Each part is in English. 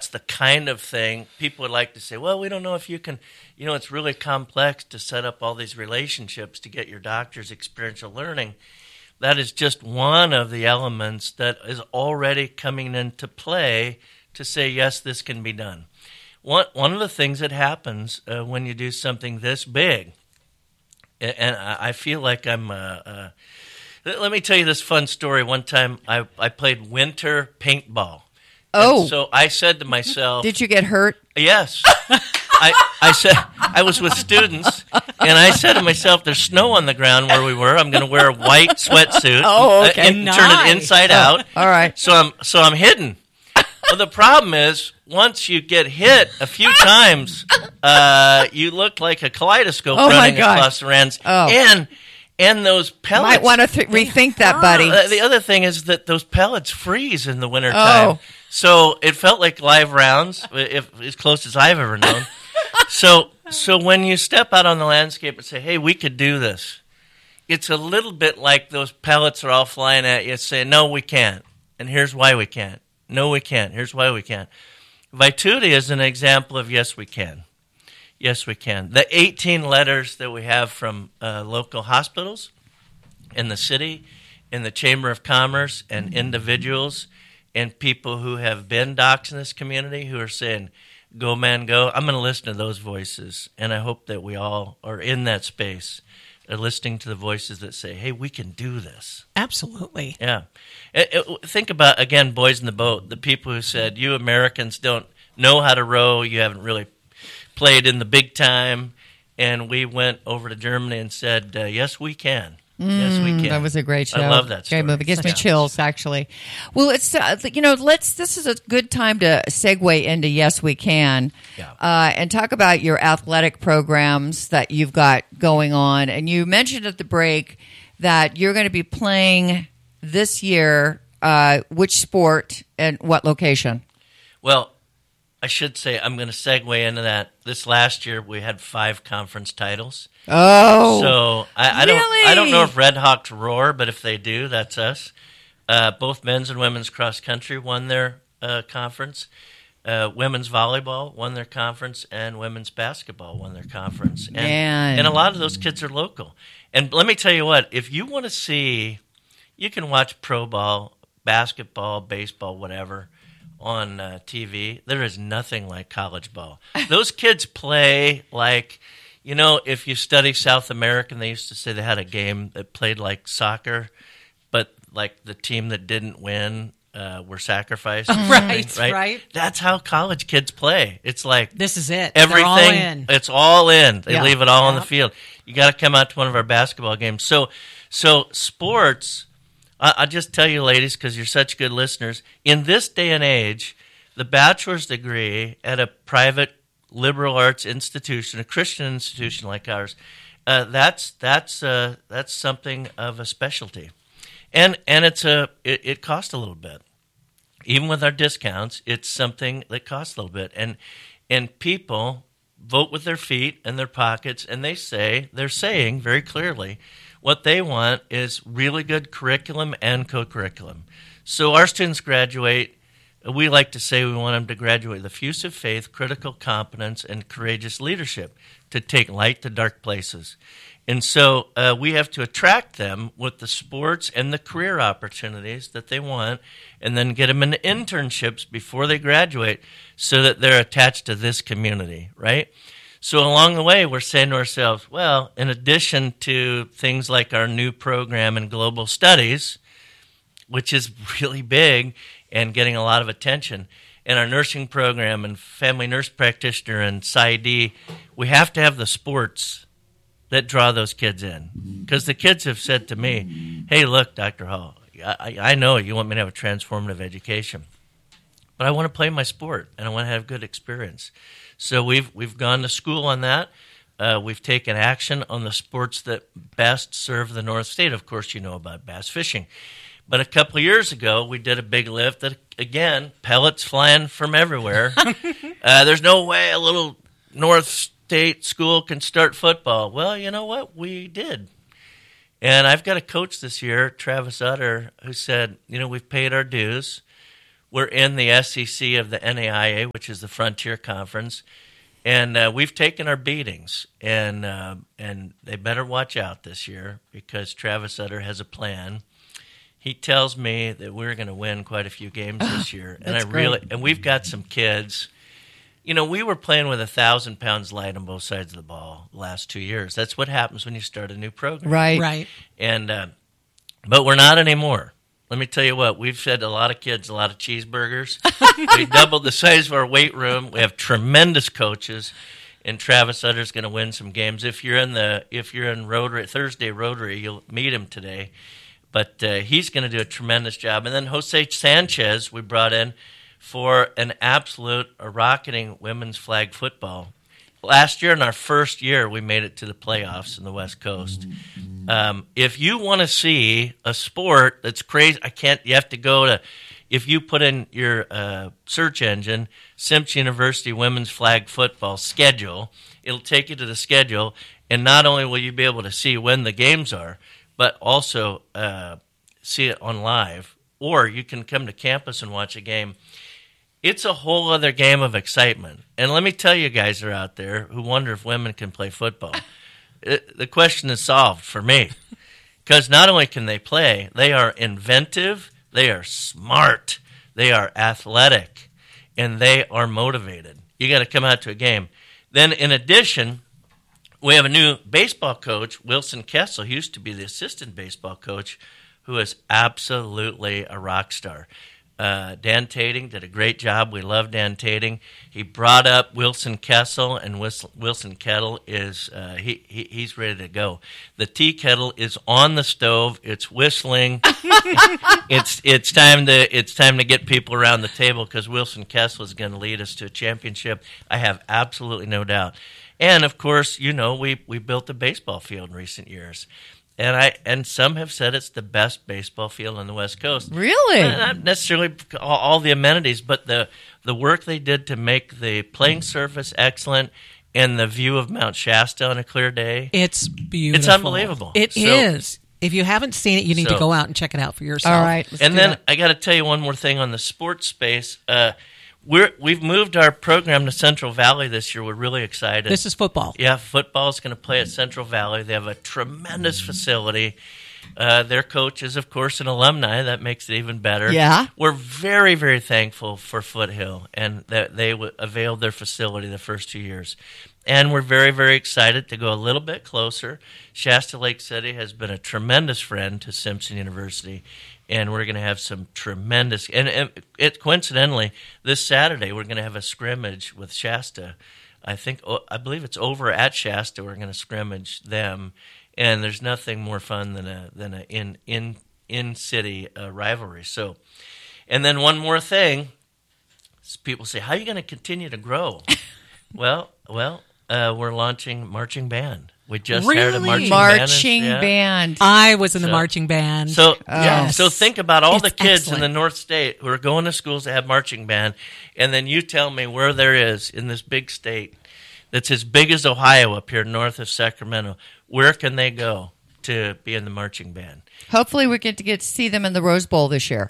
that's the kind of thing people would like to say, well, we don't know if you can, it's really complex to set up all these relationships to get your doctor's experiential learning. That is just one of the elements that is already coming into play to say, yes, this can be done. One of the things that happens when you do something this big, and I feel like I'm let me tell you this fun story. One time I played winter paintball. Oh. And so I said to myself... Did you get hurt? Yes. I said I was with students, and I said to myself, there's snow on the ground where we were. I'm going to wear a white sweatsuit and turn it inside out. All right. So I'm hidden. Well, the problem is, once you get hit a few times, you look like a kaleidoscope running across the rands. Oh. And those pellets... Might want to rethink that, buddy. The other thing is that those pellets freeze in the wintertime. Oh. So it felt like live rounds, as close as I've ever known. So when you step out on the landscape and say, hey, we could do this, it's a little bit like those pellets are all flying at you saying, no, we can't. And here's why we can't. No, we can't. Here's why we can't. Vituti is an example of yes, we can. Yes, we can. The 18 letters that we have from local hospitals in the city, in the Chamber of Commerce, and individuals and people who have been docs in this community who are saying, go, man, go. I'm going to listen to those voices, and I hope that we all are in that space, are listening to the voices that say, hey, we can do this. Absolutely. Yeah. Think about, again, Boys in the Boat, the people who said, you Americans don't know how to row, you haven't really played in the big time, and we went over to Germany and said, yes, we can. Yes, we can. That was a great show. I love that story. Great movie. It gives me chills, actually. Well, it's this is a good time to segue into Yes, We Can, and talk about your athletic programs that you've got going on. And you mentioned at the break that you're going to be playing this year. Which sport and what location? Well, I should say I'm going to segue into that. This last year we had 5 conference titles. Oh, so I don't know if Red Hawks roar, but if they do, that's us. Both men's and women's cross country won their conference. Women's volleyball won their conference, and women's basketball won their conference. And a lot of those kids are local. And let me tell you what, if you want to see, you can watch pro ball, basketball, baseball, whatever, on TV. There is nothing like college ball. Those kids play like, if you study South American, they used to say they had a game that played like soccer, but like the team that didn't win were sacrificed. Right. That's how college kids play. It's like this is it. Everything. They're all in. It's all in. They leave it all on the field. You got to come out to one of our basketball games. So sports. I'll just tell you, ladies, because you're such good listeners. In this day and age, the bachelor's degree at a private liberal arts institution, a Christian institution like ours, that's something of a specialty, and it costs a little bit. Even with our discounts, it's something that costs a little bit, and people vote with their feet and their pockets, and they're saying very clearly, what they want is really good curriculum and co-curriculum. So our students graduate, we like to say we want them to graduate with effusive faith, critical competence, and courageous leadership to take light to dark places. And so we have to attract them with the sports and the career opportunities that they want, and then get them into internships before they graduate so that they're attached to this community, right? So along the way, we're saying to ourselves, well, in addition to things like our new program in global studies, which is really big and getting a lot of attention, and our nursing program and family nurse practitioner and PsyD, we have to have the sports that draw those kids in. Because the kids have said to me, hey, look, Dr. Hall, I know you want me to have a transformative education, but I want to play my sport, and I want to have good experience. So we've gone to school on that. We've taken action on the sports that best serve the North State. Of course, you know about bass fishing. But a couple of years ago, we did a big lift that, again, pellets flying from everywhere. There's no way a little North State school can start football. Well, you know what? We did. And I've got a coach this year, Travis Utter, who said, we've paid our dues. we're in the SEC of the NAIA, which is the Frontier Conference, and we've taken our beatings, and they better watch out this year because Travis Utter has a plan. He tells me that we're going to win quite a few games this year, and we've got some kids. You know, we were playing with 1,000 pounds light on both sides of the ball the last 2 years. That's what happens when you start a new program, Right. And but we're not anymore. Let me tell you what, we've fed a lot of kids a lot of cheeseburgers. We doubled the size of our weight room. We have tremendous coaches, and Travis Utter's going to win some games. If you're in Rotary, Thursday Rotary, you'll meet him today. But he's going to do a tremendous job. And then Jose Sanchez we brought in for an absolute rocketing women's flag football. Last year, in our first year, we made it to the playoffs in the West Coast. If you want to see a sport that's crazy, you have to go to, if you put in your search engine, Simpson University women's flag football schedule, it'll take you to the schedule, and not only will you be able to see when the games are, but also see it on live, or you can come to campus and watch a game. It's a whole other game of excitement. And let me tell you guys that are out there who wonder if women can play football. The question is solved for me. Because not only can they play, they are inventive, they are smart, they are athletic, and they are motivated. You got to come out to a game. Then in addition, we have a new baseball coach, Wilson Kessel. He used to be the assistant baseball coach, who is absolutely a rock star. Dan Tating did a great job. We love Dan Tating. He brought up Wilson Kessel, and Wilson Kettle is he's ready to go. The tea kettle is on the stove. It's whistling. It's time to get people around the table because Wilson Kessel is going to lead us to a championship. I have absolutely no doubt. And of course, you know, we built a baseball field in recent years. And some have said it's the best baseball field on the West Coast. Really? Not necessarily all the amenities, but the work they did to make the playing surface excellent and the view of Mount Shasta on a clear day. It's beautiful. It's unbelievable. It is. If you haven't seen it, you need to go out and check it out for yourself. All right. And then I got to tell you one more thing on the sports space. We've moved our program to Central Valley this year. We're really excited. This is football. Yeah, football is going to play at Central Valley. They have a tremendous facility. Their coach is, of course, an alumni. That makes it even better. Yeah. We're very, very thankful for Foothill and that they availed their facility the first 2 years. And we're very, very excited to go a little bit closer. Shasta Lake City has been a tremendous friend to Simpson University. And we're going to have some tremendous, and coincidentally, this Saturday we're going to have a scrimmage with Shasta. I believe it's over at Shasta. We're going to scrimmage them, and there's nothing more fun than a in city rivalry. So, and then one more thing, people say, how are you going to continue to grow? well, we're launching marching band. We just hired a marching band. I was in the marching band. So so think about all the kids in the North State who are going to schools that have marching band, and then you tell me where there is in this big state that's as big as Ohio up here north of Sacramento. Where can they go to be in the marching band? Hopefully we get to see them in the Rose Bowl this year.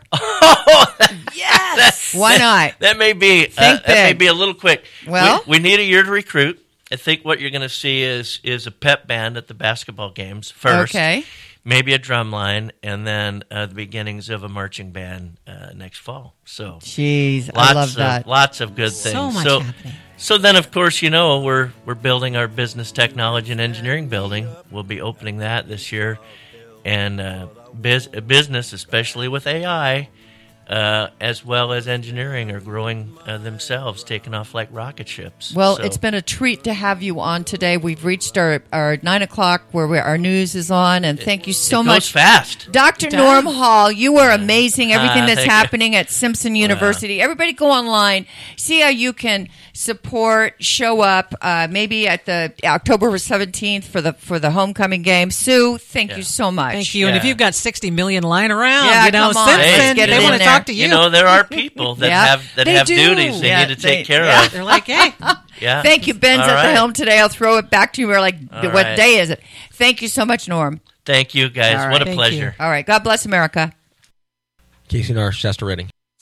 Yes! Why not? That may be a little quick. Well, we need a year to recruit. I think what you're going to see is a pep band at the basketball games first. Okay. Maybe a drum line, and then the beginnings of a marching band next fall. So, jeez, I love that. Lots of good things. So much happening. So then, of course, you know, we're building our business technology and engineering building. We'll be opening that this year, and business, especially with AI, as well as engineering, are growing themselves, taking off like rocket ships. Well, it's been a treat to have you on today. We've reached our 9 o'clock where our news is on, and thank you so much. It goes fast. Dr. Norm Hall, you are amazing. Everything that's happening at Simpson University. Everybody go online, see how you can support, show up, maybe at the October 17th for the homecoming game. Sue, thank you so much. Thank you. And if you've got 60 million lying around, come on, Simpson, they want to talk to you. You know, there are people that have duties they need to take care of. They're like, hey. Thank you. Ben's at the helm today. I'll throw it back to you. We're like, what day is it? Thank you so much, Norm. Thank you, guys. What a pleasure. All right. God bless America. KCNR, Shasta Redding.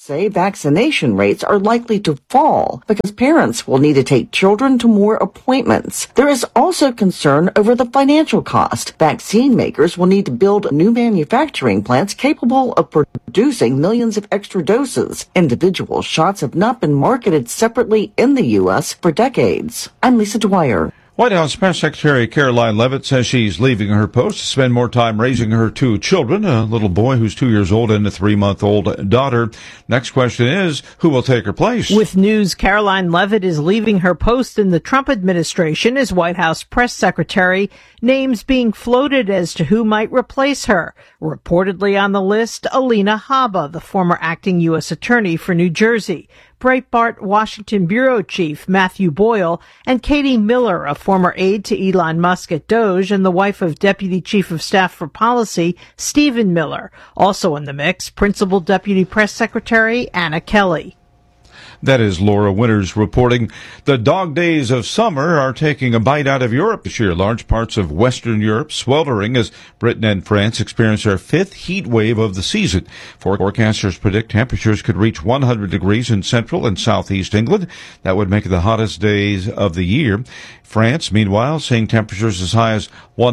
say vaccination rates are likely to fall because parents will need to take children to more appointments. There is also concern over the financial cost. Vaccine makers will need to build new manufacturing plants capable of producing millions of extra doses. Individual shots have not been marketed separately in the U.S. for decades. I'm Lisa Dwyer. White House Press Secretary Caroline Leavitt says she's leaving her post to spend more time raising her 2 children, a little boy who's 2 years old and a 3-month-old daughter. Next question is, who will take her place? With news, Caroline Leavitt is leaving her post in the Trump administration as White House Press Secretary. Names being floated as to who might replace her. Reportedly on the list, Alina Habba, the former acting U.S. Attorney for New Jersey. Breitbart Washington Bureau Chief Matthew Boyle, and Katie Miller, a former aide to Elon Musk at Doge and the wife of Deputy Chief of Staff for Policy Stephen Miller. Also in the mix, Principal Deputy Press Secretary Anna Kelly. That is Laura Winters reporting. The dog days of summer are taking a bite out of Europe this year. Large parts of Western Europe sweltering as Britain and France experience their 5th heat wave of the season. Forecasters predict temperatures could reach 100 degrees in central and southeast England. That would make it the hottest days of the year. France, meanwhile, seeing temperatures as high as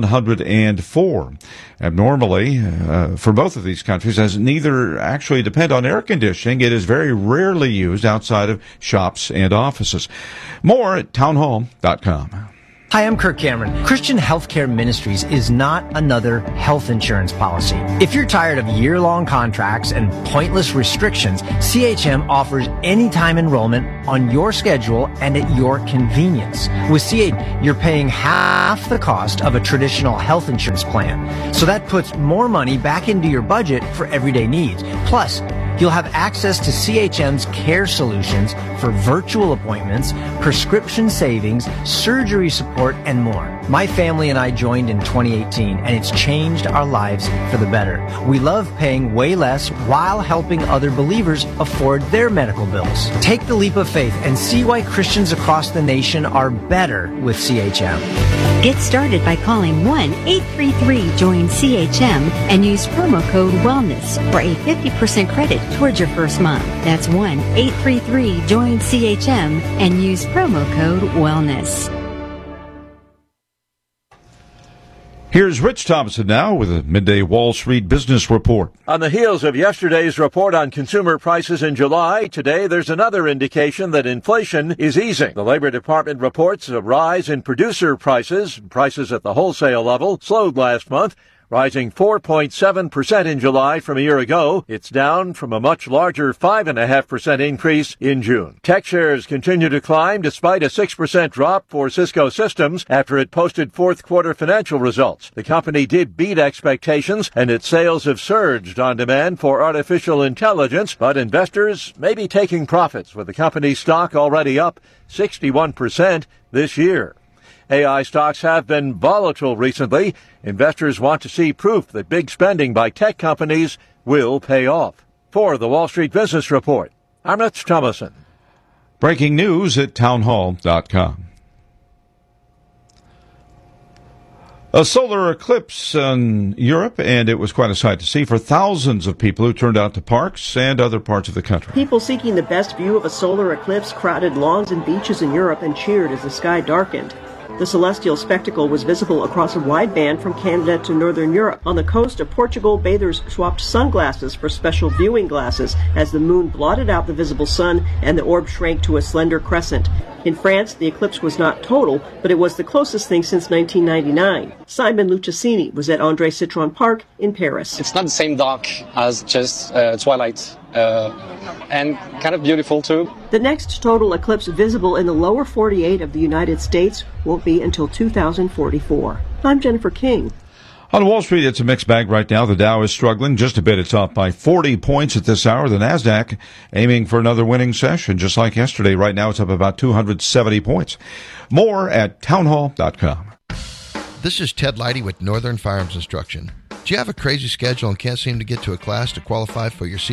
104. Abnormally, for both of these countries, as neither actually depend on air conditioning, it is very rarely used outside of shops and offices. More at townhall.com. Hi, I'm Kirk Cameron. Christian Healthcare Ministries is not another health insurance policy. If you're tired of year-long contracts and pointless restrictions, CHM offers anytime enrollment on your schedule and at your convenience. With CHM, you're paying half the cost of a traditional health insurance plan. So that puts more money back into your budget for everyday needs. Plus, you'll have access to CHM's care solutions for virtual appointments, prescription savings, surgery support, and more. My family and I joined in 2018, and it's changed our lives for the better. We love paying way less while helping other believers afford their medical bills. Take the leap of faith and see why Christians across the nation are better with CHM. Get started by calling 1-833-JOIN-CHM and use promo code WELLNESS for a 50% credit towards your first month. That's 1-833-JOIN-CHM and use promo code WELLNESS. Here's Rich Thompson now with a midday Wall Street business report. On the heels of yesterday's report on consumer prices in July, today there's another indication that inflation is easing. The Labor Department reports a rise in producer prices. Prices at the wholesale level slowed last month, rising 4.7% in July from a year ago. It's down from a much larger 5.5% increase in June. Tech shares continue to climb despite a 6% drop for Cisco Systems after it posted fourth quarter financial results. The company did beat expectations and its sales have surged on demand for artificial intelligence, but investors may be taking profits with the company's stock already up 61% this year. AI stocks have been volatile recently. Investors want to see proof that big spending by tech companies will pay off. For the Wall Street Business Report, I'm Rich Thompson. Breaking news at townhall.com. A solar eclipse in Europe, and it was quite a sight to see for thousands of people who turned out to parks and other parts of the country. People seeking the best view of a solar eclipse crowded lawns and beaches in Europe and cheered as the sky darkened. The celestial spectacle was visible across a wide band from Canada to northern Europe. On the coast of Portugal, bathers swapped sunglasses for special viewing glasses as the moon blotted out the visible sun and the orb shrank to a slender crescent. In France, the eclipse was not total, but it was the closest thing since 1999. Simon Luchesini was at André Citroën Park in Paris. It's not the same dark as just twilight. And kind of beautiful too. The next total eclipse visible in the lower 48 of the United States won't be until 2044. I'm Jennifer King. On Wall Street, it's a mixed bag right now. The Dow is struggling just a bit. It's off by 40 points at this hour. The NASDAQ aiming for another winning session, just like yesterday. Right now, it's up about 270 points. More at townhall.com. This is Ted Leidy with Northern Firearms Instruction. Do you have a crazy schedule and can't seem to get to a class to qualify for your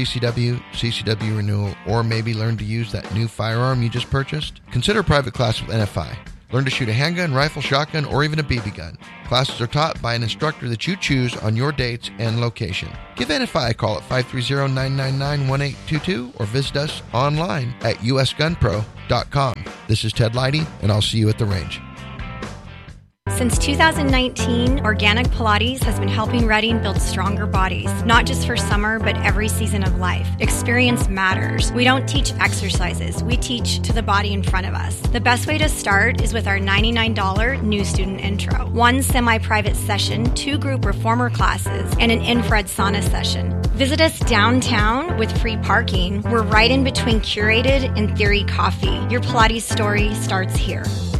CCW renewal, or maybe learn to use that new firearm you just purchased? Consider a private class with NFI. Learn to shoot a handgun, rifle, shotgun, or even a BB gun. Classes are taught by an instructor that you choose on your dates and location. Give NFI a call at 530-999-1822 or visit us online at usgunpro.com. This is Ted Leidy, and I'll see you at the range. Since 2019, Organic Pilates has been helping Reading build stronger bodies, not just for summer, but every season of life. Experience matters. We don't teach exercises. We teach to the body in front of us. The best way to start is with our $99 new student intro. 1 semi-private session, 2 group reformer classes, and an infrared sauna session. Visit us downtown with free parking. We're right in between Curated and Theory Coffee. Your Pilates story starts here.